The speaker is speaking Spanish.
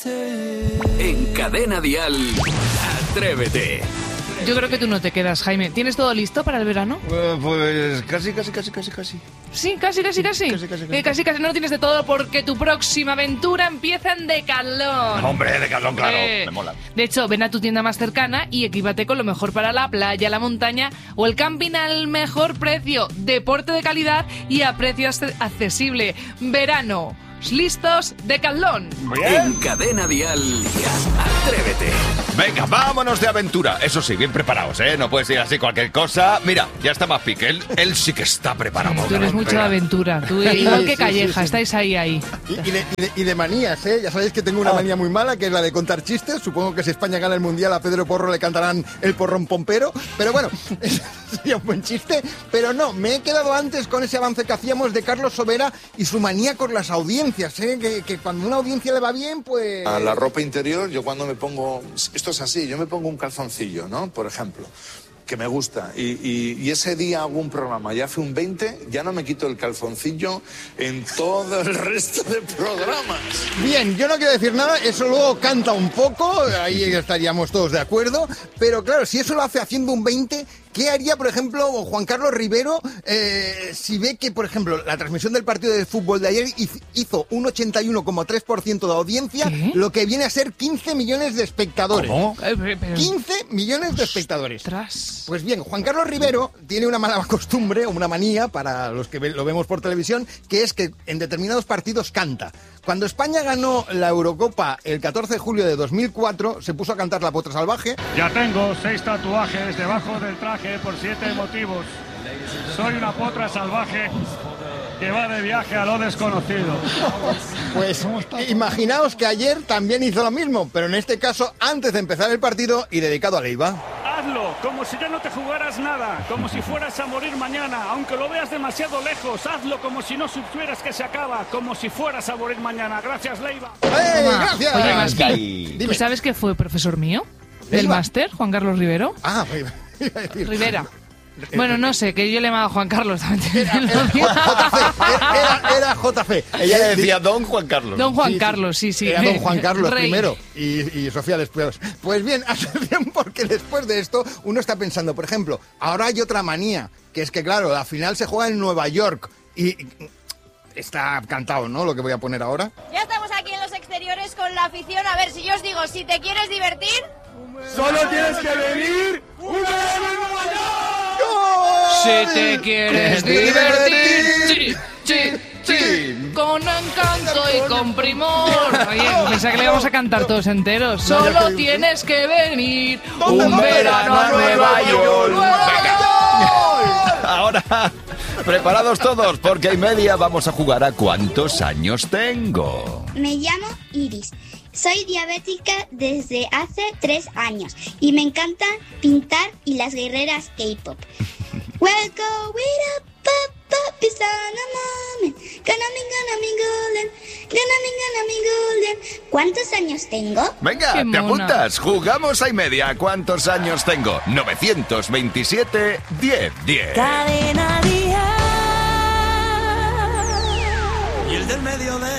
En Cadena Dial, Atrévete. Yo creo que tú no te quedas, Jaime. ¿Tienes todo listo para el verano? Pues casi. Sí, casi. Casi no lo tienes de todo porque tu próxima aventura empieza en Decathlon. Hombre, Decathlon, claro, me mola. De hecho, ven a tu tienda más cercana y equípate con lo mejor para la playa, la montaña o el camping al mejor precio. Deporte de calidad y a precio accesible. Verano. ¿Listos? Decathlon. En Cadena Dial, Atrévete. Venga, vámonos de aventura. Eso sí, bien preparados, ¿eh? No puedes ir así cualquier cosa. Mira, ya está más pique. Él sí que está preparado. Tú eres mucho de aventura. Tú, igual que Calleja, sí. Estáis ahí. Y de manías, ¿eh? Ya sabéis que tengo una manía muy mala, que es la de contar chistes. Supongo que si España gana el Mundial a Pedro Porro le cantarán el porrón pompero. Pero bueno, sería un buen chiste. Pero no, me he quedado antes con ese avance que hacíamos de Carlos Sobera y su manía con las audiencias, ¿eh? Que cuando una audiencia le va bien, pues... A la ropa interior, yo cuando me pongo... Esto es así, yo me pongo un calzoncillo, ¿no? Por ejemplo, que me gusta. Y ese día hago un programa, ya hace un 20, ya no me quito el calzoncillo en todo el resto de programas. Bien, yo no quiero decir nada, eso luego canta un poco, ahí estaríamos todos de acuerdo, pero claro, si eso lo hace haciendo un 20, ¿qué haría, por ejemplo, Juan Carlos Rivero si ve que, por ejemplo, la transmisión del partido de fútbol de ayer hizo un 81,3% de audiencia, ¿qué? Lo que viene a ser 15 millones de espectadores? ¿Cómo? 15 millones de espectadores. Ostras. Pues bien, Juan Carlos Rivero tiene una mala costumbre o una manía, para los que lo vemos por televisión, que es que en determinados partidos canta. Cuando España ganó la Eurocopa el 14 de julio de 2004, se puso a cantar La Potra Salvaje. Ya tengo 6 tatuajes debajo del traje por 7 motivos. Soy una potra salvaje que va de viaje a lo desconocido. Pues imaginaos que ayer también hizo lo mismo, pero en este caso antes de empezar el partido y dedicado a Leiva. Hazlo como si ya no te jugaras nada, como si fueras a morir mañana, aunque lo veas demasiado lejos. Hazlo como si no supieras que se acaba, como si fueras a morir mañana. Gracias, Leiva. ¡Ey, gracias! Oye, más que, Dime. ¿tú sabes que fue profesor mío? Del ¿Leiva? máster, Juan Carlos Rivero. Ah, iba a decir. Rivera. Bueno, no sé, que yo le llamaba Juan Carlos también. Era JC. Ella le decía Don Juan Carlos. Don Juan Carlos, sí. Era Don Juan Carlos Rey. primero y Sofía después. Pues bien, atención, porque después de esto uno está pensando, por ejemplo, ahora hay otra manía, que es que claro, la final se juega en Nueva York y está cantado, ¿no? Lo que voy a poner ahora. Ya estamos aquí en los exteriores con la afición. A ver, si yo os digo, si te quieres divertir... Solo tienes que venir un verano en Nueva York. Si te quieres divertir, sí, con encanto y con primor. Oye, pensaba que le íbamos a cantar todos enteros. Solo tienes que venir un verano a Nueva York. Ahora, preparados todos, porque hay media vamos a jugar a ¿cuántos años tengo? Me llamo Iris. Soy diabética desde hace 3 años y me encanta pintar y las guerreras K-pop. Well, go with a pop, it's on a moment. Gonna be golden. ¿Cuántos años tengo? Venga, Qué ¿te mona. apuntas? Jugamos a y media. ¿Cuántos años tengo? 927 1010. Cadena Dial. Y el del medio de